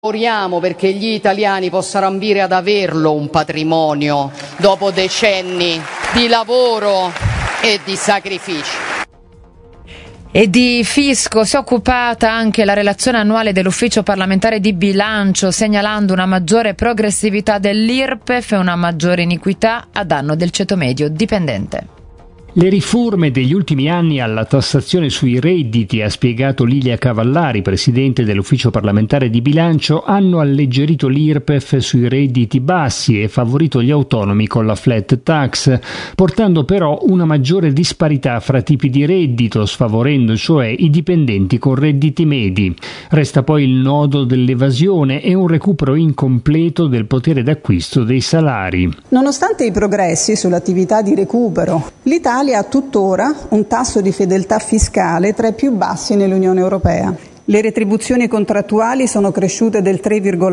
Lavoriamo perché gli italiani possano ambire ad averlo un patrimonio dopo decenni di lavoro e di sacrifici. E di fisco si è occupata anche la relazione annuale dell'Ufficio parlamentare di bilancio, segnalando una maggiore progressività dell'IRPEF e una maggiore iniquità a danno del ceto medio dipendente. Le riforme degli ultimi anni alla tassazione sui redditi, ha spiegato Lilia Cavallari, presidente dell'Ufficio parlamentare di bilancio, hanno alleggerito l'IRPEF sui redditi bassi e favorito gli autonomi con la flat tax, portando però una maggiore disparità fra tipi di reddito, sfavorendo cioè i dipendenti con redditi medi. Resta poi il nodo dell'evasione e un recupero incompleto del potere d'acquisto dei salari. Nonostante i progressi sull'attività di recupero, l'Italia ha tuttora un tasso di fedeltà fiscale tra i più bassi nell'Unione Europea. Le retribuzioni contrattuali sono cresciute del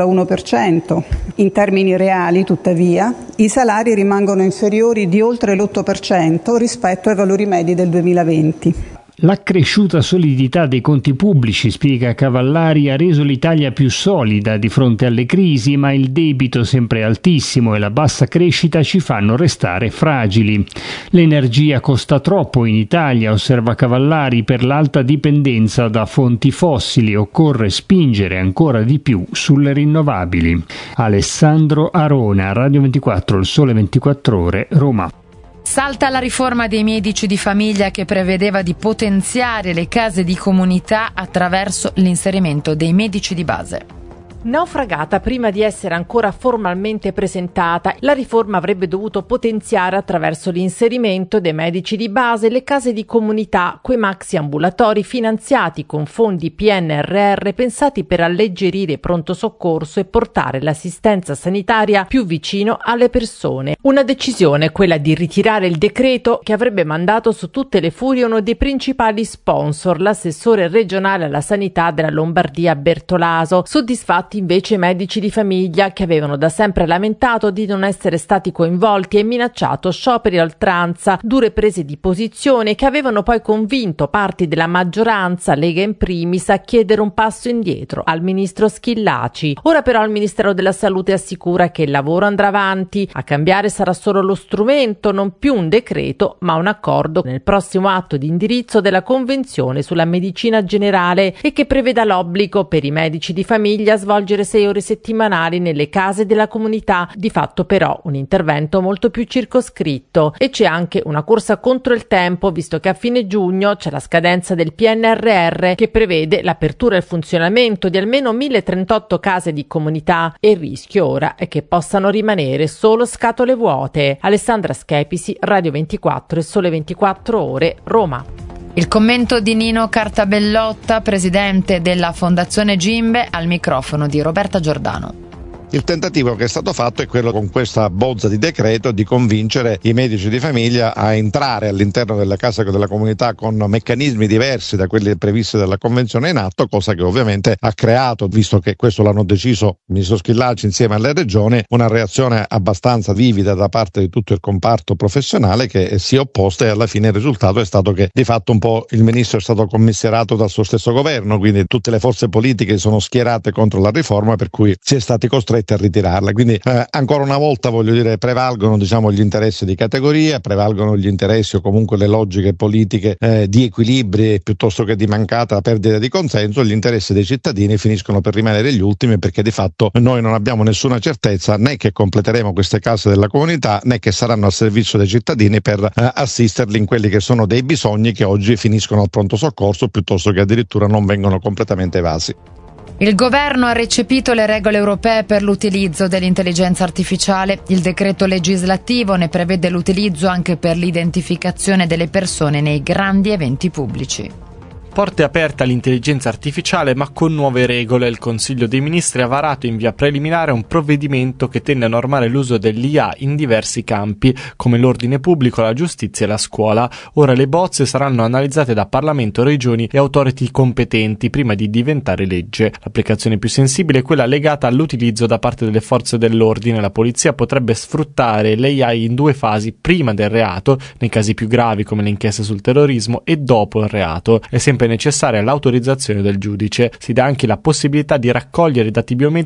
3,1%. In termini reali, tuttavia, i salari rimangono inferiori di oltre l'8% rispetto ai valori medi del 2020. L'accresciuta solidità dei conti pubblici, spiega Cavallari, ha reso l'Italia più solida di fronte alle crisi, ma il debito sempre altissimo e la bassa crescita ci fanno restare fragili. L'energia costa troppo in Italia, osserva Cavallari, per l'alta dipendenza da fonti fossili. Occorre spingere ancora di più sulle rinnovabili. Alessandro Arona, Radio 24, Il Sole 24 Ore, Roma. Salta la riforma dei medici di famiglia che prevedeva di potenziare le case di comunità attraverso l'inserimento dei medici di base. Naufragata prima di essere ancora formalmente presentata, la riforma avrebbe dovuto potenziare attraverso l'inserimento dei medici di base le case di comunità, quei maxi ambulatori finanziati con fondi PNRR pensati per alleggerire il pronto soccorso e portare l'assistenza sanitaria più vicino alle persone. Una decisione, quella di ritirare il decreto, che avrebbe mandato su tutte le furie uno dei principali sponsor, l'assessore regionale alla sanità della Lombardia Bertolaso, soddisfatti invece i medici di famiglia che avevano da sempre lamentato di non essere stati coinvolti e minacciato scioperi a oltranza, dure prese di posizione che avevano poi convinto parti della maggioranza, Lega in primis, a chiedere un passo indietro al ministro Schillaci. Ora però il Ministero della Salute assicura che il lavoro andrà avanti, a cambiare sarà solo lo strumento, non più un decreto ma un accordo nel prossimo atto di indirizzo della Convenzione sulla medicina generale e che preveda l'obbligo per i medici di famiglia a svolgere 6 ore settimanali nelle case della comunità, di fatto però un intervento molto più circoscritto. E c'è anche una corsa contro il tempo, visto che a fine giugno c'è la scadenza del PNRR che prevede l'apertura e il funzionamento di almeno 1038 case di comunità e il rischio ora è che possano rimanere solo scatole vuote. Alessandra Schepisi, Radio 24 e Sole 24 Ore, Roma. Il commento di Nino Cartabellotta, presidente della Fondazione Gimbe, al microfono di Roberta Giordano. Il tentativo che è stato fatto è quello, con questa bozza di decreto, di convincere i medici di famiglia a entrare all'interno della casa della comunità con meccanismi diversi da quelli previsti dalla convenzione in atto, cosa che ovviamente ha creato, visto che questo l'hanno deciso il ministro Schillaci insieme alle regioni, una reazione abbastanza vivida da parte di tutto il comparto professionale che si è opposto, e alla fine il risultato è stato che di fatto un po' il ministro è stato commisserato dal suo stesso governo, quindi tutte le forze politiche sono schierate contro la riforma, per cui si è stati costretti a ritirarla. Quindi ancora una volta, voglio dire, prevalgono gli interessi di categoria, prevalgono gli interessi o comunque le logiche politiche di equilibri piuttosto che di mancata perdita di consenso. Gli interessi dei cittadini finiscono per rimanere gli ultimi, perché di fatto noi non abbiamo nessuna certezza né che completeremo queste case della comunità né che saranno al servizio dei cittadini per assisterli in quelli che sono dei bisogni che oggi finiscono al pronto soccorso piuttosto che addirittura non vengono completamente evasi. Il governo ha recepito le regole europee per l'utilizzo dell'intelligenza artificiale. Il decreto legislativo ne prevede l'utilizzo anche per l'identificazione delle persone nei grandi eventi pubblici. Porte aperte all'intelligenza artificiale, ma con nuove regole. Il Consiglio dei Ministri ha varato in via preliminare un provvedimento che tende a normare l'uso dell'IA in diversi campi, come l'ordine pubblico, la giustizia e la scuola. Ora le bozze saranno analizzate da Parlamento, regioni e autority competenti prima di diventare legge. L'applicazione più sensibile è quella legata all'utilizzo da parte delle forze dell'ordine. La polizia potrebbe sfruttare l'AI in 2 fasi: prima del reato, nei casi più gravi come le inchieste sul terrorismo, e dopo il reato. È sempre necessaria l'autorizzazione del giudice. Si dà anche la possibilità di raccogliere dati biometrici